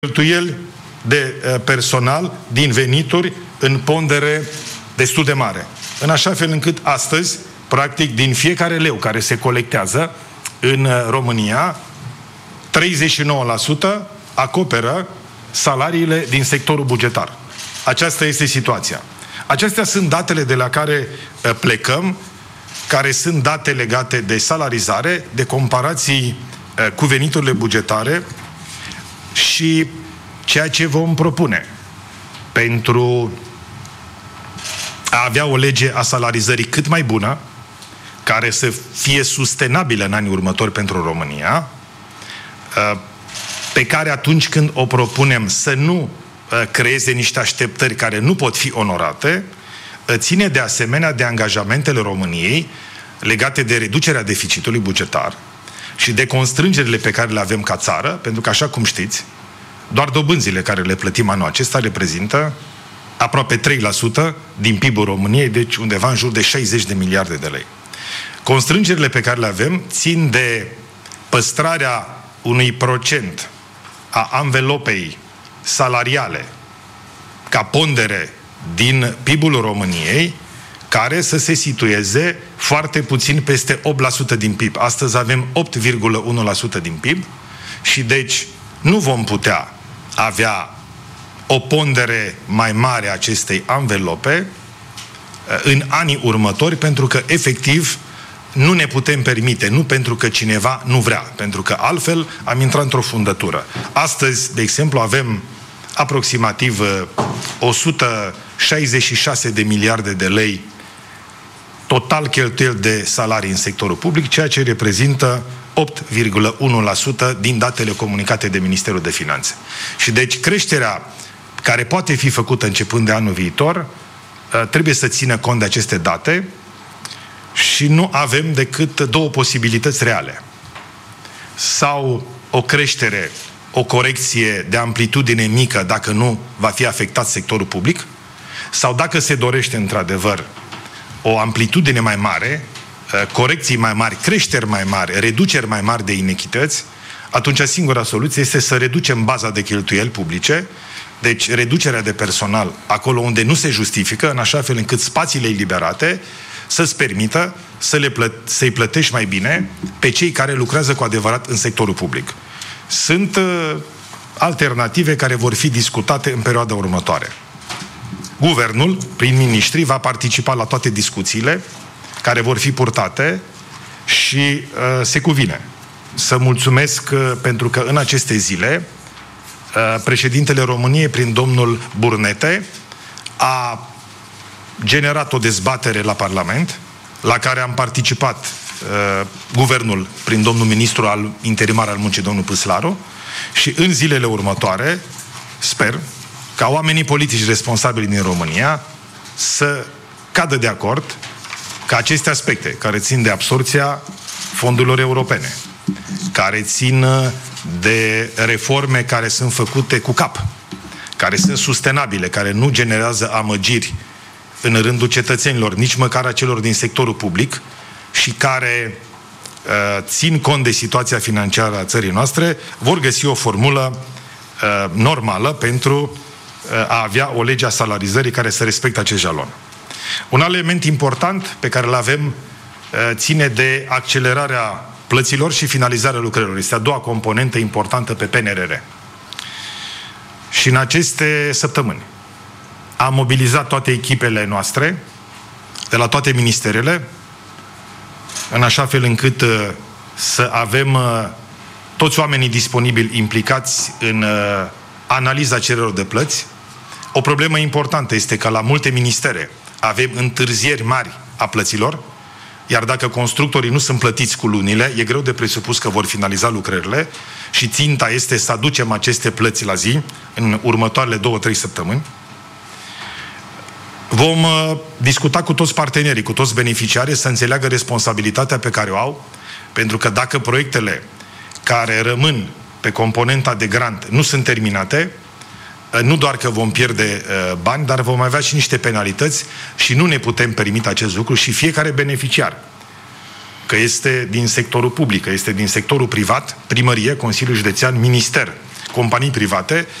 cheltuieli de personal din venituri în pondere destul de mare. În așa fel încât astăzi, practic, din fiecare leu care se colectează în România, 39% acoperă salariile din sectorul bugetar. Aceasta este situația. Acestea sunt datele de la care plecăm, care sunt date legate de salarizare, de comparații cu veniturile bugetare și ceea ce vom propune pentru a avea o lege a salarizării cât mai bună, care să fie sustenabilă în anii următori pentru România, pe care atunci când o propunem să nu creeze niște așteptări care nu pot fi onorate, ține de asemenea de angajamentele României legate de reducerea deficitului bugetar și de constrângerile pe care le avem ca țară, pentru că, așa cum știți, doar dobânzile care le plătim anul acesta reprezintă aproape 3% din PIB-ul României, deci undeva în jur de 60 de miliarde de lei. Constrângerile pe care le avem țin de păstrarea unui procent a anvelopei salariale ca pondere din PIB-ul României, care să se situeze foarte puțin peste 8% din PIB. Astăzi avem 8,1% din PIB și deci nu vom putea avea o pondere mai mare a acestei anvelope în anii următori, pentru că efectiv nu ne putem permite, nu pentru că cineva nu vrea, pentru că altfel am intrat într-o fundătură. Astăzi, de exemplu, avem aproximativ 166 de miliarde de lei total cheltuieli de salarii în sectorul public, ceea ce reprezintă 8,1% din datele comunicate de Ministerul de Finanțe. Și deci creșterea care poate fi făcută începând de anul viitor trebuie să țină cont de aceste date și nu avem decât două posibilități reale. Sau o creștere, o corecție de amplitudine mică dacă nu va fi afectat sectorul public, sau dacă se dorește într-adevăr o amplitudine mai mare, corecții mai mari, creșteri mai mari, reduceri mai mari de inechități, atunci singura soluție este să reducem baza de cheltuieli publice, deci reducerea de personal acolo unde nu se justifică, în așa fel încât spațiile eliberate să-ți permită să-i plătești mai bine pe cei care lucrează cu adevărat în sectorul public. Sunt alternative care vor fi discutate în perioada următoare. Guvernul, prin miniștri, va participa la toate discuțiile care vor fi purtate și se cuvine să mulțumesc pentru că în aceste zile președintele României, prin domnul Burnete, a generat o dezbatere la Parlament, la care am participat guvernul, prin domnul ministru interimar al muncii, domnul Păslaru, și în zilele următoare sper ca oamenii politici responsabili din România să cadă de acord că aceste aspecte care țin de absorbția fondurilor europene, care țin de reforme care sunt făcute cu cap, care sunt sustenabile, care nu generează amăgiri în rândul cetățenilor, nici măcar a celor din sectorul public, și care țin cont de situația financiară a țării noastre, vor găsi o formulă normală pentru a avea o lege a salarizării care să respecte acest jalon. Un element important pe care îl avem ține de accelerarea plăților și finalizarea lucrărilor. Este a doua componentă importantă pe PNRR. Și în aceste săptămâni am mobilizat toate echipele noastre de la toate ministerele, în așa fel încât să avem toți oamenii disponibili implicați în analiza cererilor de plăți. O problemă importantă este că la multe ministere avem întârzieri mari a plăților, iar dacă constructorii nu sunt plătiți cu lunile, e greu de presupus că vor finaliza lucrările și ținta este să aducem aceste plăți la zi în următoarele 2-3 săptămâni. Vom discuta cu toți partenerii, cu toți beneficiarii, să înțeleagă responsabilitatea pe care o au, pentru că dacă proiectele care rămân pe componenta de grant nu sunt terminate, nu doar că vom pierde bani, dar vom avea și niște penalități și nu ne putem permite acest lucru și fiecare beneficiar, că este din sectorul public, că este din sectorul privat, primărie, Consiliul Județean, minister, companii private